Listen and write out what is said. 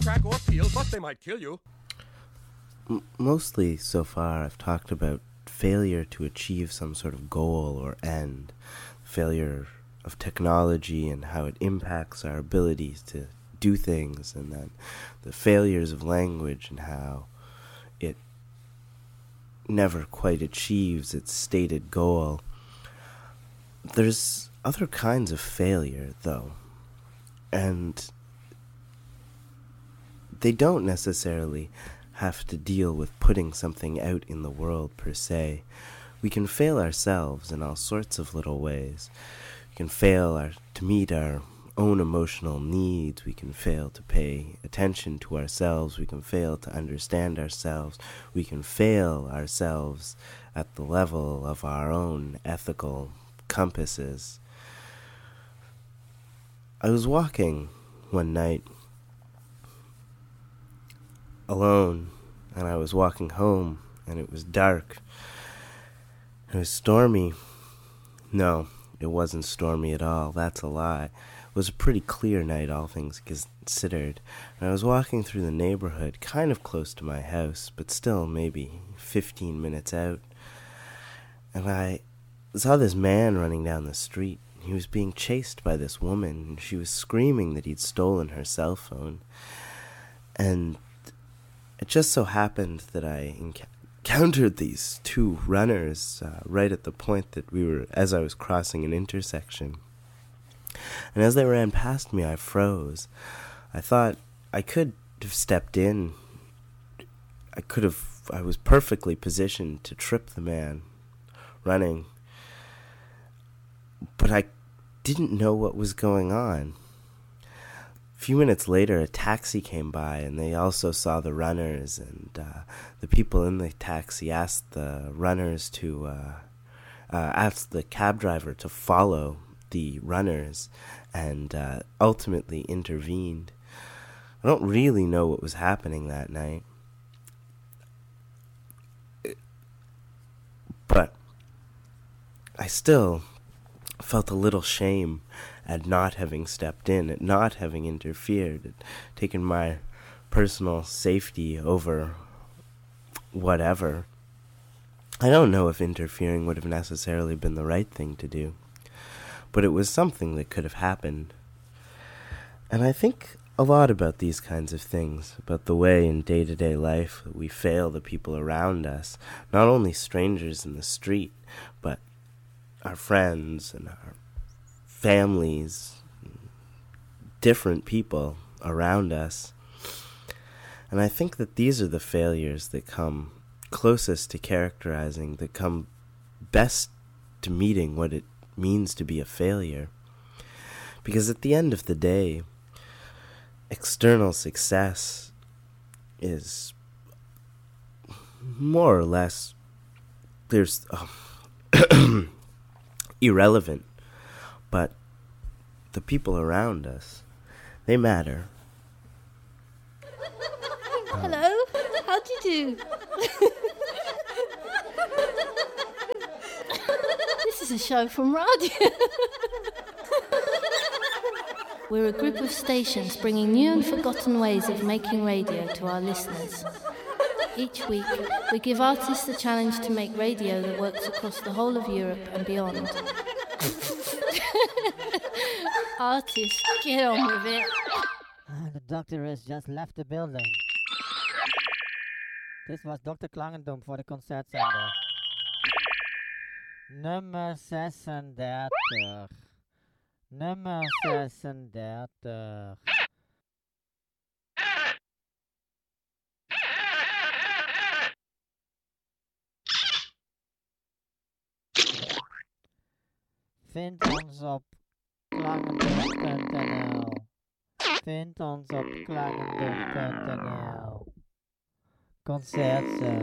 crack, or peel, but they might kill you. Mostly so far I've talked about failure to achieve some sort of goal or end, failure of technology and how it impacts our abilities to do things, and then the failures of language and how it never quite achieves its stated goal. There's other kinds of failure, though, and they don't necessarily have to deal with putting something out in the world per se. We can fail ourselves in all sorts of little ways. We can fail to meet our own emotional needs. We can fail to pay attention to ourselves. We can fail to understand ourselves. We can fail ourselves at the level of our own ethical compasses. I was walking one night alone, and I was walking home, and it was dark. It was stormy. No, it wasn't stormy at all. That's a lie. It was a pretty clear night, all things considered. And I was walking through the neighborhood, kind of close to my house, but still maybe 15 minutes out. And I saw this man running down the street. He was being chased by this woman, and she was screaming that he'd stolen her cell phone. And it just so happened that I encountered these two runners right at the point that as I was crossing an intersection. And as they ran past me, I froze. I thought I could have stepped in. I was perfectly positioned to trip the man running. But I didn't know what was going on. A few minutes later, a taxi came by, and they also saw the runners, and the people in the taxi asked the runners to asked the cab driver to follow the runners, and ultimately intervened. I don't really know what was happening that night, but I still felt a little shame at not having stepped in, at not having interfered, at taken my personal safety over whatever. I don't know if interfering would have necessarily been the right thing to do, but it was something that could have happened. And I think a lot about these kinds of things, about the way in day-to-day life that we fail the people around us, not only strangers in the street, but our friends and our families, different people around us. And I think that these are the failures that come closest to characterizing, that come best to meeting what it means to be a failure. Because at the end of the day, external success is more or less irrelevant. But the people around us, they matter. Hello, how do you do? This is a show from radio. We're a group of stations bringing new and forgotten ways of making radio to our listeners. Each week, we give artists a challenge to make radio that works across the whole of Europe and beyond. Artists, get on with it. The doctor has just left the building. This was Dr. Klangendom for the Concertzender. Nummer 36. Nummer 36. Vind ons op klangendom.nl. Vind ons op klangendom.nl. Concertzender.